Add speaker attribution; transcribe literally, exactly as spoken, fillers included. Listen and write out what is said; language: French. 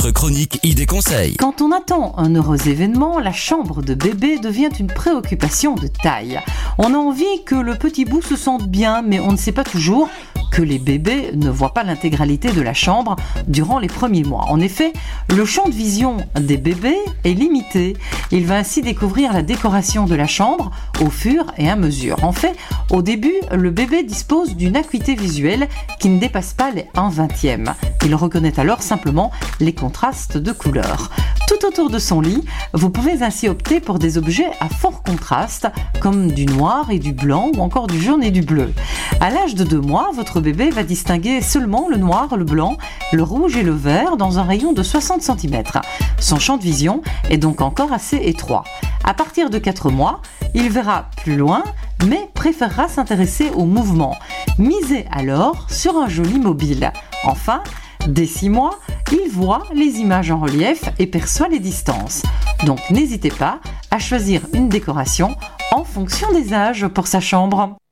Speaker 1: votre chronique Idées Conseils.
Speaker 2: Quand on attend un heureux événement, la chambre de bébé devient une préoccupation de taille. On a envie que le petit bout se sente bien, mais on ne sait pas toujours que les bébés ne voient pas l'intégralité de la chambre durant les premiers mois. En effet, le champ de vision des bébés est limité. Il va ainsi découvrir la décoration de la chambre au fur et à mesure. En fait, au début, le bébé dispose d'une acuité visuelle qui ne dépasse pas les un vingtième. Il reconnaît alors simplement les contrastes de couleurs. Tout autour de son lit, vous pouvez ainsi opter pour des objets à fort contraste, comme du noir et du blanc ou encore du jaune et du bleu. À l'âge de deux mois, votre bébé va distinguer seulement le noir, le blanc, le rouge et le vert dans un rayon de soixante centimètres. Son champ de vision est donc encore assez étroit. À partir de quatre mois, il verra plus loin, mais préférera s'intéresser au mouvement. Misez alors sur un joli mobile. Enfin, dès six mois, il voit les images en relief et perçoit les distances. Donc n'hésitez pas à choisir une décoration en fonction des âges pour sa chambre.